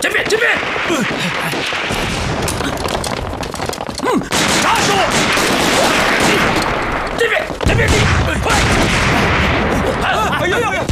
这边，这边。 扎住！ 这边，这边，快！ 哎呀呀！